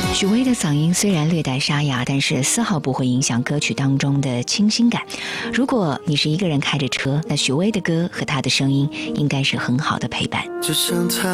许巍的嗓音虽然略带沙哑，但是丝毫不会影响歌曲当中的清新感。如果你是一个人开着车，那许巍的歌和他的声音应该是很好的陪伴。 就像他